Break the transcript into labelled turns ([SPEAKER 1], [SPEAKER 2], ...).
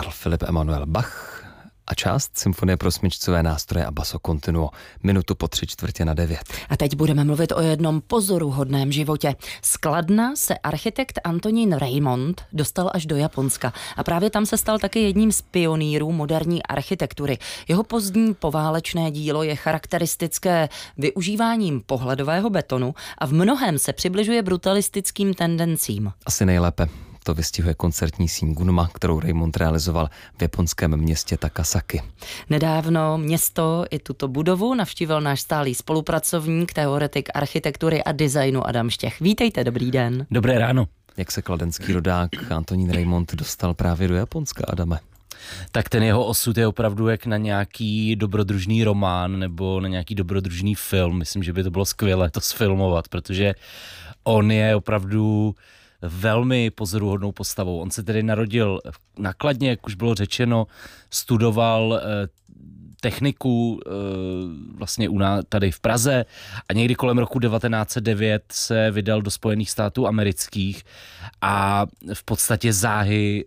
[SPEAKER 1] Karl Philipp Emanuel Bach a část Symfonie pro smyčcové nástroje a basso continuo, minutu po 8:45.
[SPEAKER 2] A teď budeme mluvit o jednom pozoruhodném životě. Z Kladna se architekt Antonín Reymond dostal až do Japonska a právě tam se stal taky jedním z pionýrů moderní architektury. Jeho pozdní poválečné dílo je charakteristické využíváním pohledového betonu a v mnohém se přibližuje brutalistickým tendencím.
[SPEAKER 1] Asi nejlépe to vystihuje koncertní síň Gunma, kterou Reymond realizoval v japonském městě Takasaki.
[SPEAKER 2] Nedávno město i tuto budovu navštívil náš stálý spolupracovník, teoretik architektury a designu Adam Štěch. Vítejte, dobrý den.
[SPEAKER 3] Dobré ráno.
[SPEAKER 1] Jak se kladenský rodák Antonín Reymond dostal právě do Japonska, Adame?
[SPEAKER 3] Tak ten jeho osud je opravdu jak na nějaký dobrodružný román nebo na nějaký dobrodružný film. Myslím, že by to bylo skvělé to sfilmovat, protože on je opravdu velmi pozoruhodnou postavou. On se tedy narodil na Kladně, jak už bylo řečeno, studoval techniku vlastně tady v Praze a někdy kolem roku 1909 se vydal do Spojených států amerických a v podstatě záhy